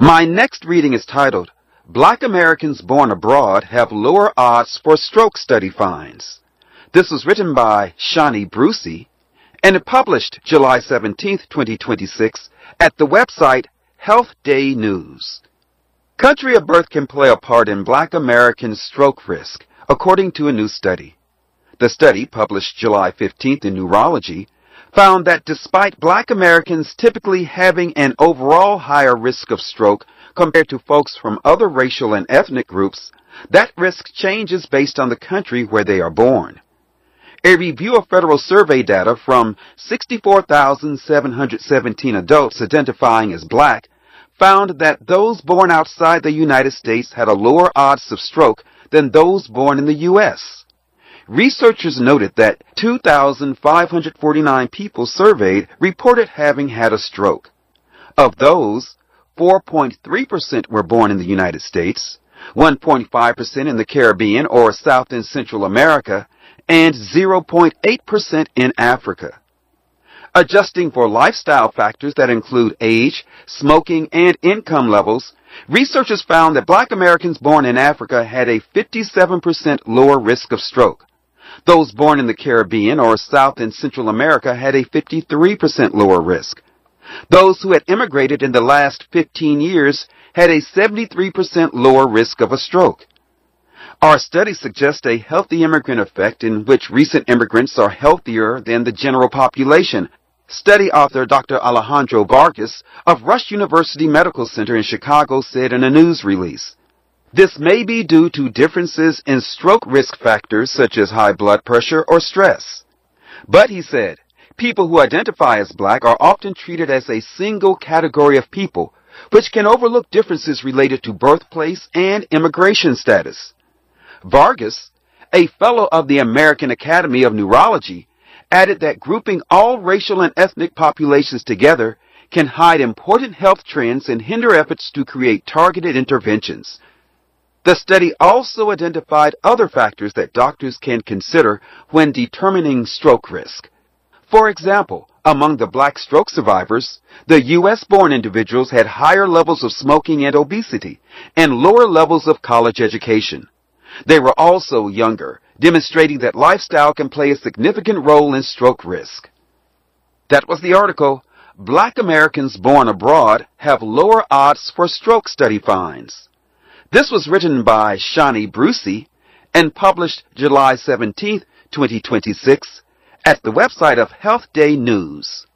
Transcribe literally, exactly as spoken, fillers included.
My next reading is titled, Black Americans Born Abroad Have Lower Odds for Stroke Study Finds. This was written by Shani Brucey and published July seventeenth, twenty twenty-six at the website Health Day News. Country of birth can play a part in Black American stroke risk, according to a new study. The study, published July fifteenth in Neurology, found that despite Black Americans typically having an overall higher risk of stroke compared to folks from other racial and ethnic groups, that risk changes based on the country where they are born. A review of federal survey data from sixty-four thousand seven hundred seventeen adults identifying as Black found that those born outside the United States had a lower odds of stroke than those born in the U S Researchers noted that two thousand five hundred forty-nine people surveyed reported having had a stroke. Of those, four point three percent were born in the United States, one point five percent in the Caribbean or South and Central America, and zero point eight percent in Africa. Adjusting for lifestyle factors that include age, smoking, and income levels, researchers found that Black Americans born in Africa had a fifty-seven percent lower risk of stroke. Those born in the Caribbean or South and Central America had a fifty-three percent lower risk. Those who had immigrated in the last fifteen years had a seventy-three percent lower risk of a stroke. Our study suggests a healthy immigrant effect in which recent immigrants are healthier than the general population. Study author Doctor Alejandro Vargas of Rush University Medical Center in Chicago said in a news release, "This may be due to differences in stroke risk factors such as high blood pressure or stress. But," he said, "people who identify as Black are often treated as a single category of people, which can overlook differences related to birthplace and immigration status." Vargas, a fellow of the American Academy of Neurology, added that grouping all racial and ethnic populations together can hide important health trends and hinder efforts to create targeted interventions. The study also identified other factors that doctors can consider when determining stroke risk. For example, among the Black stroke survivors, the U S-born individuals had higher levels of smoking and obesity and lower levels of college education. They were also younger, demonstrating that lifestyle can play a significant role in stroke risk. That was the article, Black Americans Born Abroad Have Lower Odds for Stroke Study Finds. This was written by Shani Brucey and published July seventeenth, twenty twenty-six at the website of Health Day News.